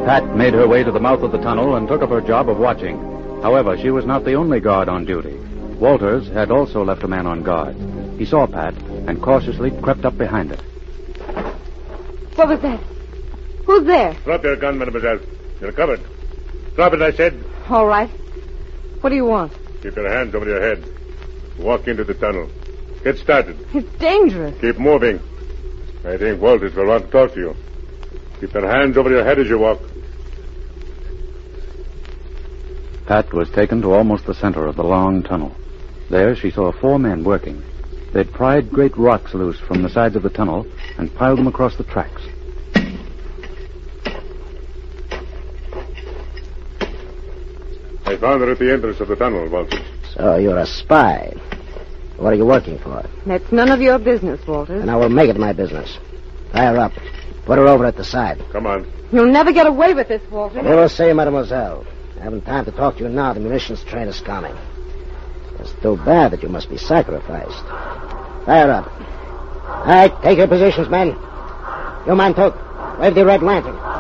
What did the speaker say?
Pat made her way to the mouth of the tunnel and took up her job of watching. However, she was not the only guard on duty. Walters had also left a man on guard. He saw Pat and cautiously crept up behind her. What was that? Who's there? Drop your gun, mademoiselle. You're covered. Drop it, I said. All right. What do you want? Keep your hands over your head. Walk into the tunnel. Get started. It's dangerous. Keep moving. I think Walters will want to talk to you. Keep your hands over your head as you walk. Pat was taken to almost the center of the long tunnel. There she saw 4 men working. They'd pried great rocks loose from the sides of the tunnel and piled them across the tracks. I found her at the entrance of the tunnel, Walters. So you're a spy. What are you working for? That's none of your business, Walters. And I will make it my business. Tie her up. Put her over at the side. Come on. You'll never get away with this, Walters. You will see, mademoiselle. I haven't time to talk to you now. The munitions train is coming. It's too bad that you must be sacrificed. Tie her up. All right, take your positions, men. You, man, Took. Wave the red lantern.